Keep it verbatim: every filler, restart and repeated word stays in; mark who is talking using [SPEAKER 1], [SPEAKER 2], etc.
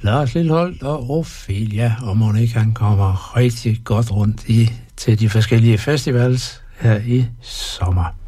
[SPEAKER 1] Lars Lilholt og Ophelia, og Monika, han kommer rigtig godt rundt i, til de forskellige festivals her i sommer.